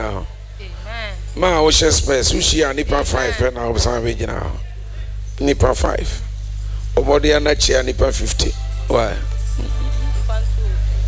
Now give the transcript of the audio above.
now. Ma, o share space. Ushi a nipa 5 na obusan be gina. Nipa 5. Obodi anachi a nipa 50. Why?